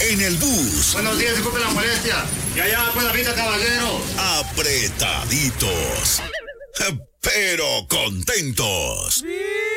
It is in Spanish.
en el bus. Buenos días, disculpe la molestia. Y allá, pues, la vida, caballero. Apretaditos, pero contentos.